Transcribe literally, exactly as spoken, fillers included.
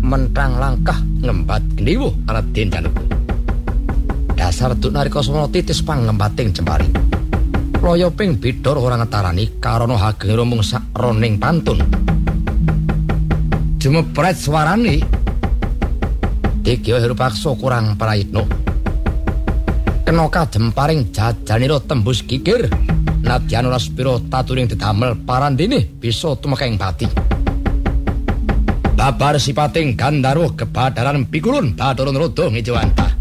mentang langkah ngembat gendhiwuh Raden Janaka. Dasar Duk Narikaswana titis pangembating Cempari. Loya ping bidor ora ngetarani karana hagenge mung sakroning pantun. Jumepret swarane Dikya Hirupaksa kurang prayitna. Kena kajemparing jajanira tembus gigir. Nadyan ora spira taturing didamel parandene bisa tumekeng pati. Babar sipating Gandharwa kebadaran pikulun Bathara Narada Ngejawanta.